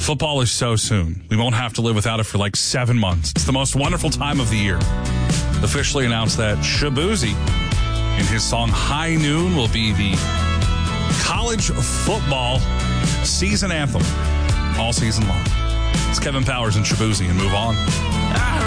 Football is so soon. We won't have to live without it for like 7 months. It's the most wonderful time of the year. Officially announced that Shaboozey, in his song High Noon, will be the college football season anthem all season long. It's Kevin Powers and Shaboozey, and move on.